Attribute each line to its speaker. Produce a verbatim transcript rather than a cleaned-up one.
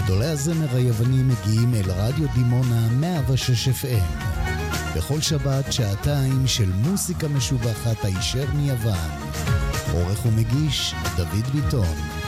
Speaker 1: גדולי הזמר היווני מגיעים אל רדיו דימונה מאה ושש אף אם. בכל שבת שעתיים של מוסיקה משובחת הישר מיוון. עורך ומגיש דוד ביטון.